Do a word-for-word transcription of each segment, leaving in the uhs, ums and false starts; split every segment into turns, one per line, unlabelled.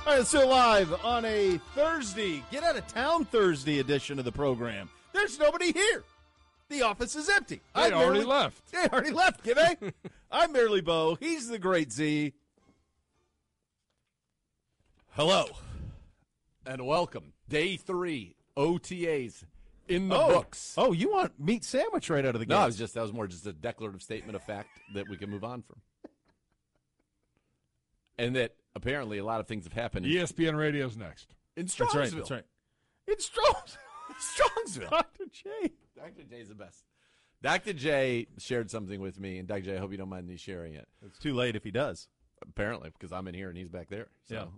All right, so live on a Thursday, get out of town Thursday edition of the program. There's nobody here. The office is empty.
They
I
already
merely,
left.
They already left, kid, eh? I'm merely Bo. He's the great Z.
Hello and welcome. Day three, O T As in the
oh.
books.
Oh, you want meat sandwich right out of the gate?
No, it was just that was more just a declarative statement of fact that we can move on from. And that apparently a lot of things have happened
E S P N Radio's next.
in
That's
Strongsville.
right, that's right. It's Strongsville.
Strongsville.
Doctor J.
Doctor J's the best. Doctor J shared something with me, and Doctor J, I hope you don't mind me sharing it.
It's too late if he does.
Apparently, because I'm in here and he's back there. So.
Yeah.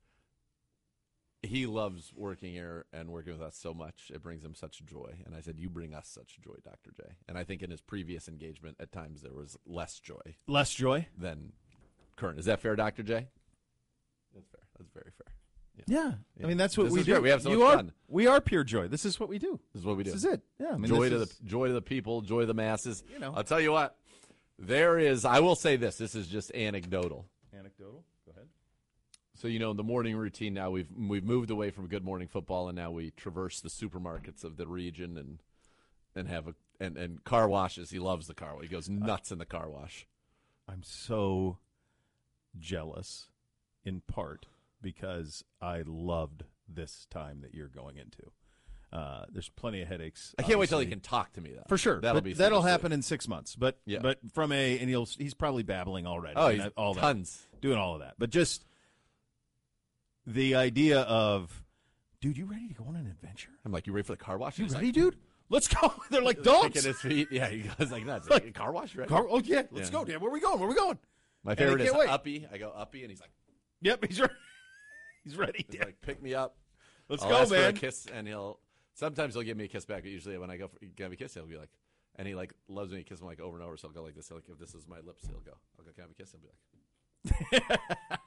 He loves working here and working with us so much. It brings him such joy. And I said, you bring us such joy, Doctor J. And I think in his previous engagement, at times there was less joy
Less joy?
than current. Is that fair, Doctor J? That's fair. That's very fair.
Yeah.
Yeah.
I mean, that's what
This
we
is
do.
great. We have so
you
much
are,
fun.
We are pure joy. This is what we do.
This is what we do.
This is it. Yeah. I mean,
joy
this
to
is,
the joy to the people, joy to the masses.
You know.
I'll tell you what. There is, I will say this. This is just anecdotal.
Anecdotal. Go ahead.
So, you know, in the morning routine now, we've we've moved away from Good Morning Football, and now we traverse the supermarkets of the region and and have a and, and car washes. He loves the car wash. He goes nuts in the car wash.
I'm so jealous, in part because I loved this time that you're going into. Uh, there's plenty of headaches.
I can't wait till he
obviously.
can talk to me, though.
For sure.
That'll
But
be
that'll
seriously-
happen in six months. But
Yeah.
but from a and he'll he's probably babbling already.
Oh,
and
he's
that- all that,
tons.
doing all of that. But just the idea of, dude, you ready to go on an adventure?
I'm like, you ready for the car wash?
You
He's
ready,
like,
dude? Let's go. They're like
kicking
dogs.
his feet. Yeah, he goes like nuts.
Like,
Like, car wash, right?
Car, oh yeah, let's
Yeah.
go, Dan. Where are we going? Where are we going?
My
I
favorite is
can't wait.
Uppy. I go Uppy, and he's like,
Yep, he's ready. He's ready.
he's
Dan.
like, pick me up.
Let's
I'll
go,
ask for a
man.
kiss, and he'll sometimes he'll give me a kiss back. But usually when I go for, give me a kiss, he'll be like, and he like loves me to kiss him like over and over. So he'll go like this. He'll like, if this is my lips, he'll go. I'll go, can I have a kiss? He'll be like,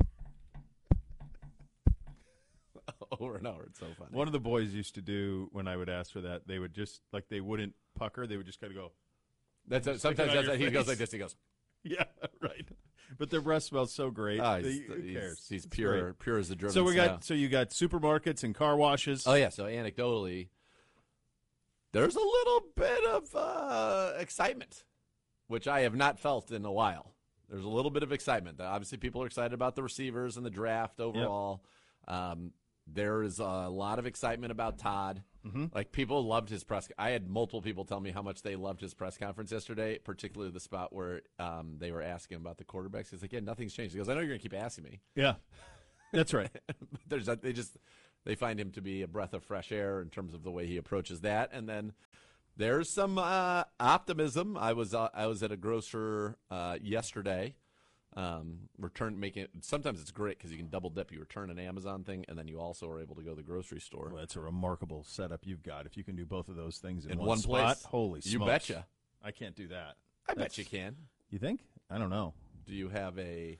over and over. It's so funny.
One of the boys used to do when I would ask for that. They would just like they wouldn't pucker. They would just kind of go,
That's
Stick it
sometimes
on
that's
your
he goes
face.
like this. He goes,
yeah, right. But their breath smells so great.
oh,
They-
he's,
who
he's,
cares?
he's
It's
pure,
great.
pure as the driven
So we got
snow.
so you got supermarkets and car washes.
Oh yeah. So anecdotally, there's a little bit of uh, excitement, which I have not felt in a while. There's a little bit of excitement. Obviously, people are excited about the receivers and the draft overall. Um, there is a lot of excitement about Todd.
Mm-hmm.
Like, people loved his press. I had multiple people tell me how much they loved his press conference yesterday, particularly the spot where um, they were asking about the quarterbacks. He's like, yeah, nothing's changed. He goes, I know you're going to keep asking me.
Yeah, that's right.
There's a, they just they find him to be a breath of fresh air in terms of the way he approaches that. And then there's some uh, optimism. I was uh, I was at a grocer uh, yesterday. Um, return making it, sometimes it's great because you can double dip. You return an Amazon thing, and then you also are able to go to the grocery store
Well, that's a remarkable setup you've got. If you can do both of those things in,
in
one,
one
spot,
place.
holy
You
smokes.
betcha.
I can't do that.
I bet
That's-
you can.
You think? I don't know.
Do you have a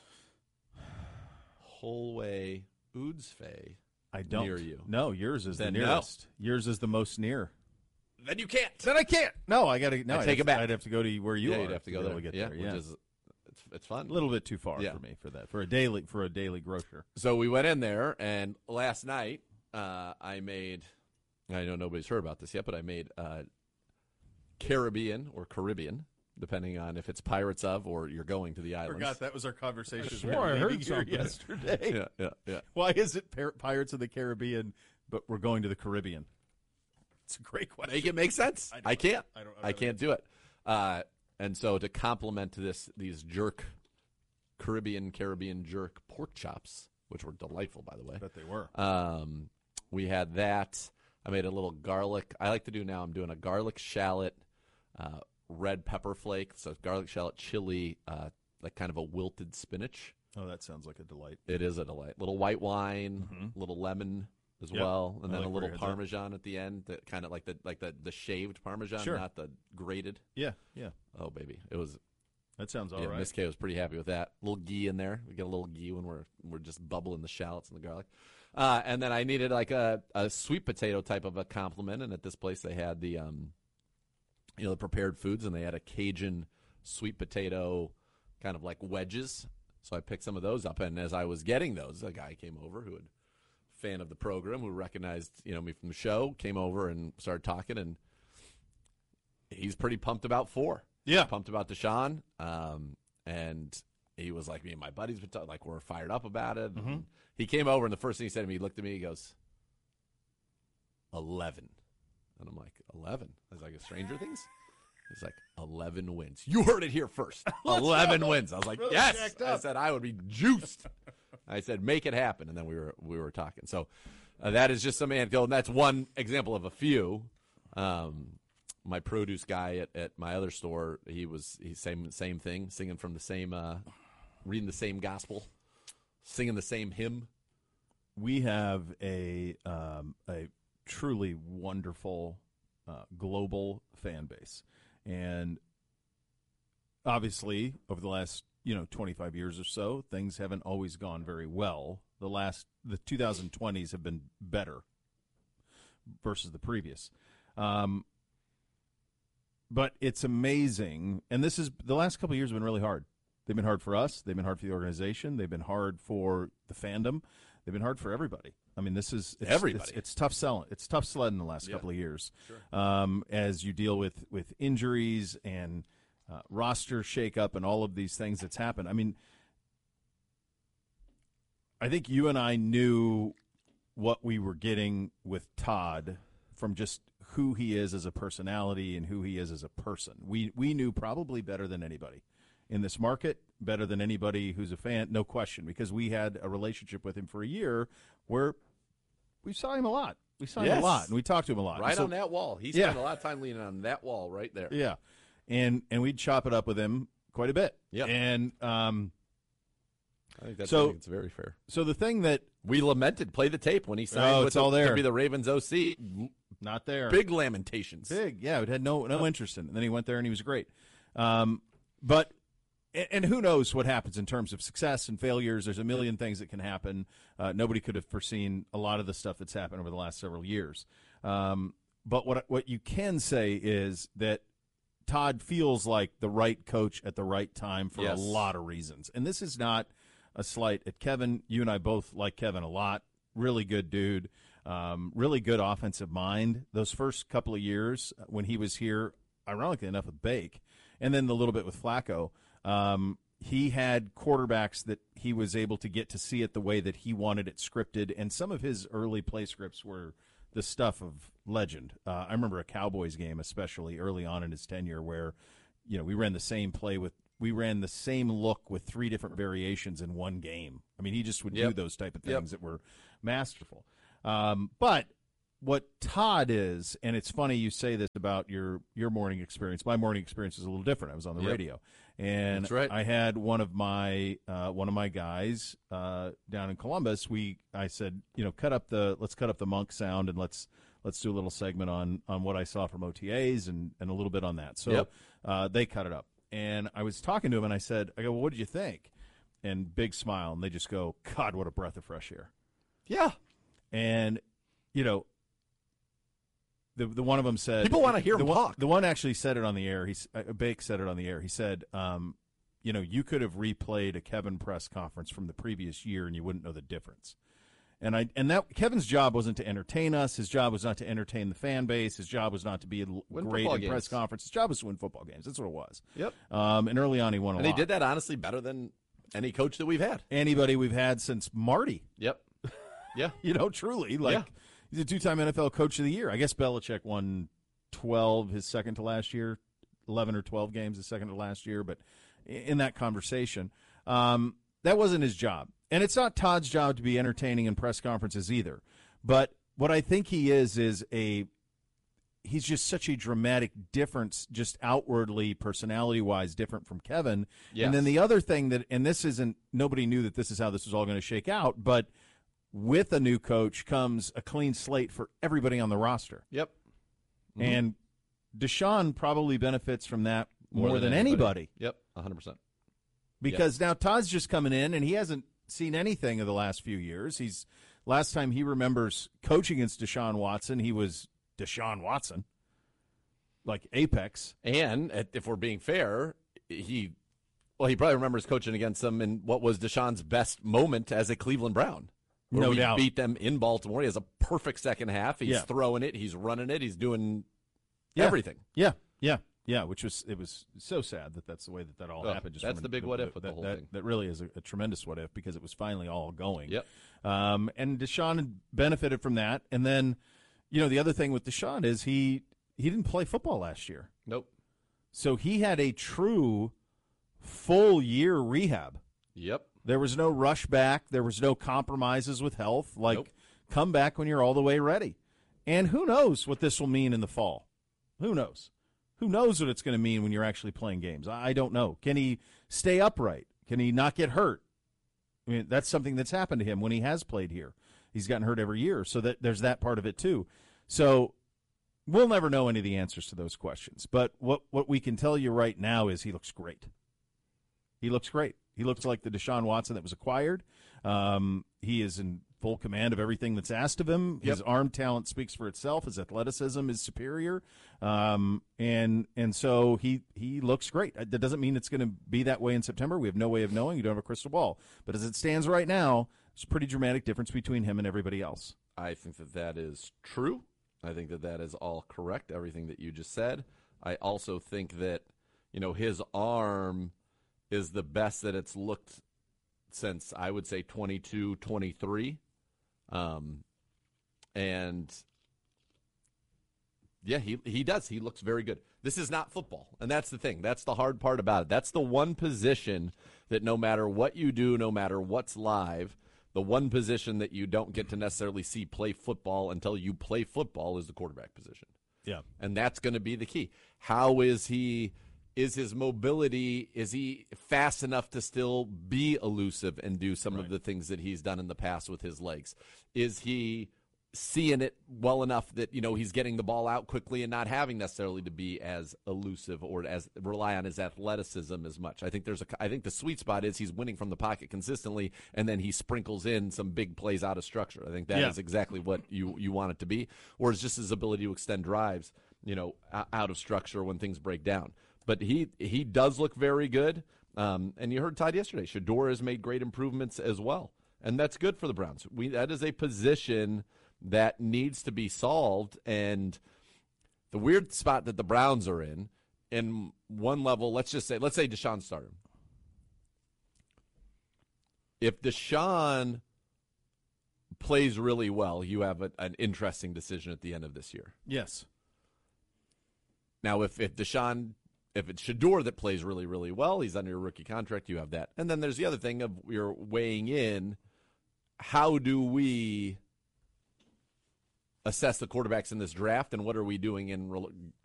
Holway Oodsfay?
I don't.
Near you.
No, yours is
Then
the
no.
nearest. Yours is the most near.
Then you can't.
Then I can't. No, I got to. No,
I
I'd
take
have
it
to-
back.
I'd have to go to where you
yeah,
are.
you'd have to go
be
there.
able to get
yeah,
there. Yeah,
which is it's it's fun.
a little bit too far
Yeah.
for me for that. For a daily for a daily grocer.
So we went in there, and last night uh, I made. I know nobody's heard about this yet, but I made uh, Caribbean or Caribbean, depending on if it's Pirates of or you're going to the islands.
Forgot that was our conversation.
I swore I heard
here
something.
yesterday.
Yeah, yeah, yeah.
Why is it Pir- Pirates of the Caribbean, but we're going to the Caribbean? It's a great question.
Make it make sense.
I
I,
don't-
can't.
I don't- I
I,
don't
can't do it. Uh, and so to complement this, these jerk Caribbean Caribbean jerk pork chops, which were delightful, by the way.
I bet they were.
Um, we had that. I made a little garlic. I like to do now. I'm doing a garlic shallot, uh, red pepper flake. So garlic shallot chili, uh, like kind of a wilted spinach.
Oh, that sounds like a delight.
It is a delight. Little white wine,
Mhm.
little lemon as
Yep.
well, and
I
then
like
a
where
little
you had that.
Parmesan at the end. That kind of like the like the, the shaved Parmesan,
Sure.
not the grated.
Yeah, yeah.
Oh baby, it was.
That sounds all
yeah,
right.
Miss K was pretty happy with that. A little ghee in there. We get a little ghee when we're we're just bubbling the shallots and the garlic. Uh, and then I needed like a, a sweet potato type of a compliment. And at this place they had the um, you know, the prepared foods, and they had a Cajun sweet potato kind of like wedges. So I picked some of those up, and as I was getting those, a guy came over who had fan of the program who recognized you know me from the show, came over and started talking, and he's pretty pumped about four.
Yeah,
pumped about Deshaun, um, and he was like, me and my buddies been talking, like we're fired up about it.
Mm-hmm.
He came over, and the first thing he said to me, he looked at me, he goes, eleven. And I'm like, eleven? I was like, a Stranger Things? He's like, eleven wins. You heard it here first. eleven wins. I was like,
Really
yes. I said, I would be juiced. I said, make it happen. And then we were we were talking. So uh, that is just some anecdote. And that's one example of a few. Um, my produce guy at, at my other store, he was he same same thing, singing from the same, uh, reading the same gospel, singing the same hymn.
We have a um, a truly wonderful uh, global fan base, and obviously over the last you know twenty-five years or so, things haven't always gone very well. The last the twenty twenties have been better versus the previous. Um, but it's amazing, and this is the last couple of years have been really hard. They've been hard for us. They've been hard for the organization. They've been hard for the fandom. They've been hard for everybody. I mean, this is it's,
everybody.
It's, it's tough selling. It's tough sledding the last
Yeah.
couple of years,
Sure.
um, as you deal with with injuries and uh, roster shakeup and all of these things that's happened. I mean, I think you and I knew what we were getting with Todd from just who he is as a personality and who he is as a person. We we knew probably better than anybody in this market, better than anybody who's a fan, no question, because we had a relationship with him for a year where we saw him a lot. We saw him
Yes.
a lot, and we talked to him a lot.
Right
So-
on that wall. He
Yeah.
spent a lot of time leaning on that wall right there.
Yeah, and and we'd chop it up with him quite a bit.
Yeah.
and um,
I think that's
So-
I think it's very fair.
so the thing that
We lamented, play the tape when he signed
Oh,
with
it's
the,
all there.
to be the Ravens O C.
not there,
Big lamentations.
big, yeah, it had no no interest in it. And then he went there and he was great. Um, but and, and who knows what happens in terms of success and failures? There's a million things that can happen. Uh, nobody could have foreseen a lot of the stuff that's happened over the last several years. Um, but what what you can say is that Todd feels like the right coach at the right time for
Yes.
a lot of reasons. And this is not a slight at Kevin. You and I both like Kevin a lot. Really good dude. Um, really good offensive mind. Those first couple of years when he was here, ironically enough, with Bake, and then the little bit with Flacco, um, he had quarterbacks that he was able to get to see it the way that he wanted it scripted. And some of his early play scripts were the stuff of legend. Uh, I remember a Cowboys game, especially early on in his tenure, where you know we ran the same play with we ran the same look with three different variations in one game. I mean, he just would do
Yep.
those type of
Yep.
things that were masterful. Um, but what Todd is, and it's funny you say this about your your morning experience. My morning experience is a little different. I was on the
Yep.
radio, and
That's right.
I had one of my uh, one of my guys uh, down in Columbus. We I said, you know, cut up the let's cut up the Monk sound and let's let's do a little segment on on what I saw from O T As and and a little bit on that. So
Yep.
uh, they cut it up, and I was talking to him, and I said, I go, well, what did you think? And big smile, and they just go, God, what a breath of fresh air.
Yeah.
And you know, the the one of them said
People wanna hear
the
him
one,
talk.
The one actually said it on the air. He's uh, Bake said it on the air. He said, um, you know, you could have replayed a Kevin press conference from the previous year, and you wouldn't know the difference. And I and that Kevin's job wasn't to entertain us. His job was not to entertain the fan base. His job was not to be l-
Win
great
football
in press
games.
conference. His job was to win football games. That's what it was.
Yep.
Um, and early on, he won a
And he
lot.
did that honestly better than any coach that we've had.
Anybody we've had since Marty.
Yep. Yeah.
You know, truly, like
Yeah.
he's a two-time N F L Coach of the Year. I guess Belichick won twelve his second to last year, eleven or twelve games his second to last year. But in that conversation, um, that wasn't his job, and it's not Todd's job to be entertaining in press conferences either. But what I think he is is a he's just such a dramatic difference, just outwardly, personality-wise, different from Kevin.
Yes.
And then the other thing that, and this isn't, nobody knew that this is how this was all going to shake out, but with a new coach comes a clean slate for everybody on the roster.
Yep. Mhm.
And Deshaun probably benefits from that more, than, anybody.
Yep. one hundred percent.
Because now Todd's just coming in, and he hasn't seen anything of the last few years. He's last time he remembers coaching against Deshaun Watson, he was Deshaun Watson, like apex.
And at- if we're being fair, he Well, he probably remembers coaching against them in what was Deshaun's best moment as a Cleveland Brown. Where
No
we
doubt.
beat them in Baltimore. He has a perfect second half. He's
Yeah.
throwing it. He's running it. He's doing
Yeah.
everything.
Yeah, yeah, yeah. Which was it was so sad that that's the way that that all
Oh,
happened. Just
that's
from
the big
an-
what if with
that,
the whole
that,
thing.
That really is a, a tremendous what if because it was finally all going.
Yep.
Um, and Deshaun had benefited from that. And then, you know, the other thing with Deshaun is he he didn't play football last year,
Nope.
so he had a true full year rehab.
Yep.
There was no rush back. There was no compromises with health. Like,
Nope.
come back when you're all the way ready. And who knows what this will mean in the fall? Who knows? Who knows what it's going to mean when you're actually playing games? I I don't know. Can he stay upright? Can he not get hurt? I mean, that's something that's happened to him when he has played here. He's gotten hurt every year, so that there's that part of it too. So we'll never know any of the answers to those questions. But what, what we can tell you right now is he looks great. He looks great. He looks like the Deshaun Watson that was acquired. Um, he is in full command of everything that's asked of him. His
Yep.
arm talent speaks for itself. His athleticism is superior, um, and and so he he looks great. That doesn't mean it's going to be that way in September. We have no way of knowing. You don't have a crystal ball. But as it stands right now, there's a pretty dramatic difference between him and everybody else.
I think that that is true. I think that that is all correct, everything that you just said. I also think that, you know, his arm is the best that it's looked since, I would say, twenty-two, twenty-three. Um, and, yeah, he he does. He looks very good. This is not football, and that's the thing. That's the hard part about it. That's the one position that no matter what you do, no matter what's live, the one position that you don't get to necessarily see play football until you play football is the quarterback position.
Yeah.
And that's going to be the key. How is he, is his mobility, is he fast enough to still be elusive and do some
Right.
of the things that he's done in the past with his legs? Is he seeing it well enough that, you know, he's getting the ball out quickly and not having necessarily to be as elusive or as rely on his athleticism as much? I think there's a, I think the sweet spot is he's winning from the pocket consistently, and then he sprinkles in some big plays out of structure. I think that
Yeah.
is exactly what you, you want it to be, or it's just his ability to extend drives, you know, o- out of structure when things break down. But he, he does look very good. Um, and you heard Todd yesterday. Shedeur has made great improvements as well. And that's good for the Browns. We, that is a position that needs to be solved. And the weird spot that the Browns are in, in one level, let's just say, let's say Deshaun started. If Deshaun plays really well, you have a, an interesting decision at the end of this year.
Yes.
Now, if, if Deshaun, if it's Shedeur that plays really, really well, he's under a rookie contract, you have that. And then there's the other thing of you're weighing in, how do we assess the quarterbacks in this draft, and what are we doing in re-